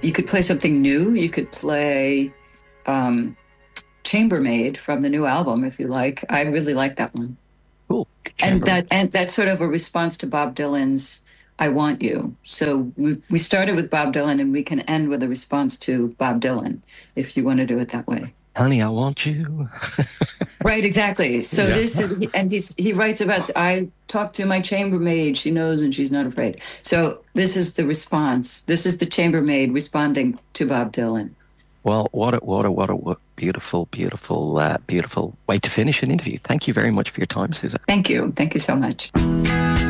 You could play something new. You could play um, Chambermaid from the new album if you like. I really like that one. Cool. And Chambermaid. that's sort of a response to Bob Dylan's "I Want You." So we started with Bob Dylan, and we can end with a response to Bob Dylan if you want to do it that way. Honey, I want you. Right, exactly. So Yeah. this is, and he writes about, I talked to my chambermaid. She knows and she's not afraid. So this is the response. This is the chambermaid responding to Bob Dylan. Well, what a beautiful, beautiful, beautiful way to finish an interview. Thank you very much for your time, Susan. Thank you. Thank you so much.